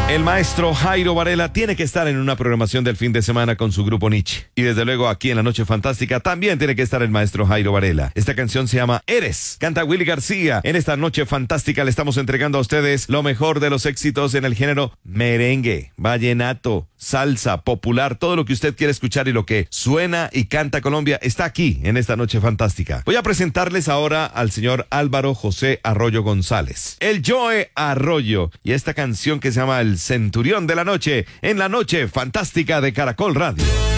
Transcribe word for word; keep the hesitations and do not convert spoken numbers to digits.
El maestro Jairo Varela tiene que estar en una programación del fin de semana con su grupo Nietzsche. Y desde luego aquí en La Noche Fantástica también tiene que estar el maestro Jairo Varela. Esta canción se llama Eres. Canta Willy García. En esta Noche Fantástica le estamos entregando a ustedes lo mejor de los éxitos en el género merengue, vallenato, salsa, popular, todo lo que usted quiere escuchar y lo que suena y canta Colombia está aquí en esta Noche Fantástica. Voy a presentarles ahora al señor Álvaro José Arroyo González, el Joe Arroyo, y esta canción que se llama El Centurión de la Noche en La Noche Fantástica de Caracol Radio.